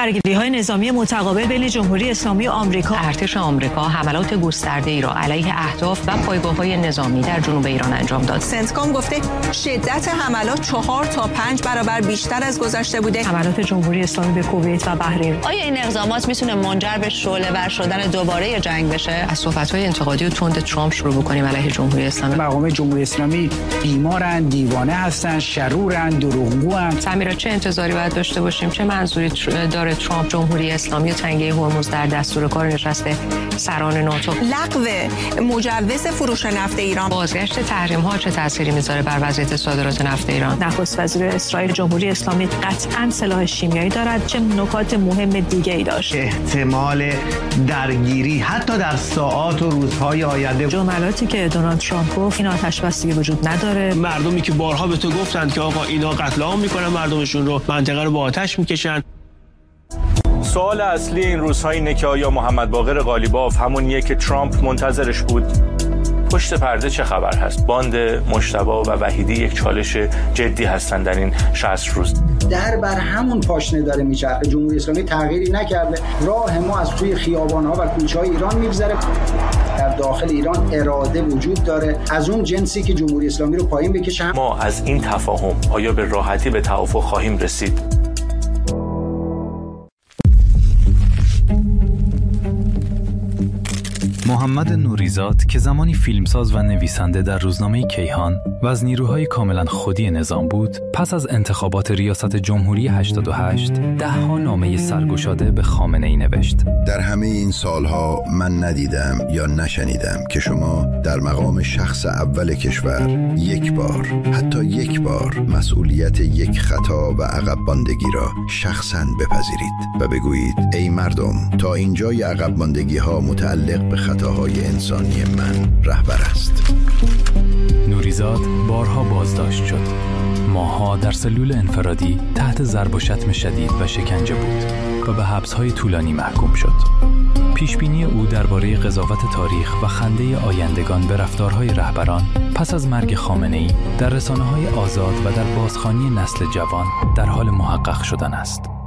درگیری‌های نظامی متقابل بین جمهوری اسلامی و آمریکا. ارتش آمریکا حملات گسترده‌ای را علیه اهداف و پایگاه‌های نظامی در جنوب ایران انجام داد. سنتکام گفته شدت حملات 4 تا 5 برابر بیشتر از گذشته بوده. حملات جمهوری اسلامی به کویت و بحرین. آیا این اقدامات میتونه منجر به شعله‌ور شدن دوباره جنگ بشه؟ از صحبت‌های انتقادی و تند ترامپ شروع بکنیم علیه جمهوری اسلامی. مقام جمهوری اسلامی بیمارن، دیوانه هستن، شرورن، دروغگوان. سمیرا چه انتظاری باید داشته باشیم؟ چه منظوری داره ترامپ جمهوری اسلامی و تنگه هرمز در دستور کار نشست سران ناتو؟ لغو مجوز فروش نفت ایران. بازگشت تحریم‌ها چه تأثیری میذاره بر وضعیت صادرات نفت ایران؟ نخست وزیر اسرائیل جمهوری اسلامی قطعاً سلاح شیمیایی دارد. چه نکات مهم دیگه‌ای داشت؟ احتمال درگیری حتی در ساعات و روزهای آینده. جملاتی که دونالد ترامپ گفت این آتش بستگی وجود نداره. مردمی که بارها به تو گفتن که آقا اینا قتل عام میکنن مردمشون رو، منطقه رو با آتش میکشن. سوال اصلی این روزها اینه که آیا محمد باقر قالیباف همونیه که ترامپ منتظرش بود؟ پشت پرده چه خبر هست؟ باند مجتبی و وحیدی یک چالش جدی هستن در این 60 روز. در بر همون پاشنه داره میچرخه. جمهوری اسلامی تغییری نکرده. راه ما از توی خیابان‌ها و کوچه‌های ایران میگذره. در داخل ایران اراده وجود داره از اون جنسی که جمهوری اسلامی رو پایین بکشه. ما از این تفاهم آیا به راحتی به توافق خواهیم رسید؟ محمد نوریزاد که زمانی فیلمساز و نویسنده در روزنامه کیهان و از نیروهای کاملا خودی نظام بود، پس از انتخابات ریاست جمهوری 88 ده‌ها نامه سرگشاده به خامنه‌ای نوشت. در همه این سالها من ندیدم یا نشنیدم که شما در مقام شخص اول کشور یک بار، حتی یک بار، مسئولیت یک خطا و عقب ماندگی را شخصاً بپذیرید و بگویید ای مردم، تا اینجای عقب ماندگی ها متعلق به خطاهای انسانی من رهبر است. نوریزاد بارها بازداشت شد. ماه‌ها در سلول انفرادی تحت ضرب و شتم شدید و شکنجه بود و به حبس‌های طولانی محکوم شد. پیشبینی او درباره قضاوت تاریخ و خنده آیندگان به رفتارهای رهبران پس از مرگ خامنه‌ای در رسانه‌های آزاد و در بازخوانی نسل جوان در حال محقق شدن است.